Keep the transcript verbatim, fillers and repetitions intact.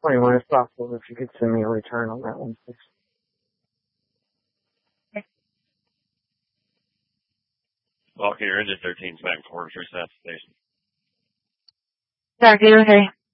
twenty-one if possible, if you could send me a return on that one, please. Walker, you're into thirteen back and forth, reset station. Doctor, you okay?